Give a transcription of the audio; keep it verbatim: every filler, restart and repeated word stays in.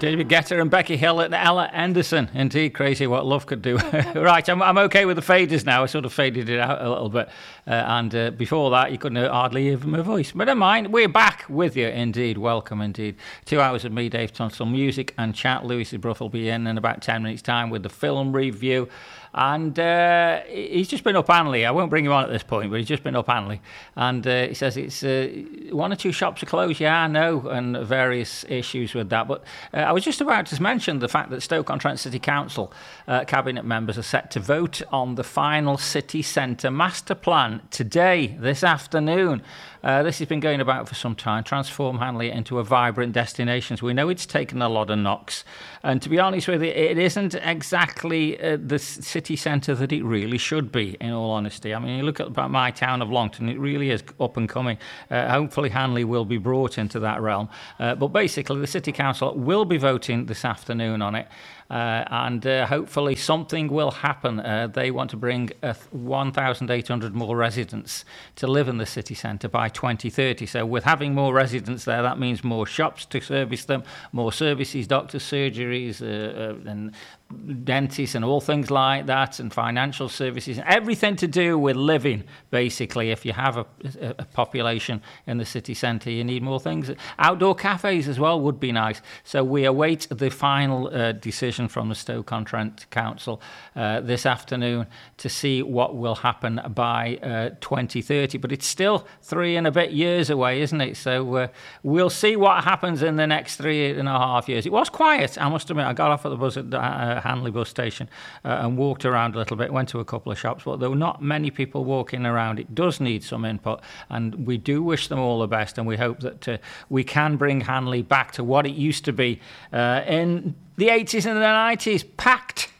David Guetta and Becky Hill and Ella Anderson. Indeed, crazy what love could do. Right, I'm, I'm okay with the faders now. I sort of faded it out a little bit. Uh, and uh, before that, you couldn't hardly hear my voice. But never mind, we're back with you, indeed. Welcome, indeed. Two hours of me, Dave Tunstall, music and chat. Lewis Bruff will be in in about ten minutes' time with the film review. And uh, he's just been up Hanley. I won't bring him on at this point, but he's just been up Hanley. And uh, he says it's uh, one or two shops are closed, yeah, I know, and various issues with that. But uh, I was just about to mention the fact that Stoke-on-Trent City Council uh, cabinet members are set to vote on the final city centre master plan today, this afternoon. Uh, this has been going about for some time, transform Hanley into a vibrant destination. So we know it's taken a lot of knocks. And to be honest with you, it isn't exactly uh, the city centre that it really should be, in all honesty. I mean, you look at my town of Longton, it really is up and coming. Uh, hopefully Hanley will be brought into that realm. Uh, but basically, the City Council will be voting this afternoon on it. Uh, and uh, hopefully something will happen. Uh, they want to bring uh, one thousand eight hundred more residents to live in the city centre by twenty thirty. So with having more residents there, that means more shops to service them, more services, doctors, surgeries, uh, uh, and dentists and all things like that, and financial services, everything to do with living, basically. If you have a, a population in the city centre, you need more things. Outdoor cafes as well would be nice. So we await the final uh, decision from the Stoke-on-Trent Council uh, this afternoon to see what will happen by uh, twenty thirty. But it's still three and a bit years away, isn't it? So uh, we'll see what happens in the next three and a half years. It was quiet, I must admit. I got off at the bus at uh, Hanley bus station uh, and walked around a little bit, went to a couple of shops, but there were not many people walking around. It does need some input, and we do wish them all the best, and we hope that uh, we can bring Hanley back to what it used to be uh, in the eighties and the nineties, packed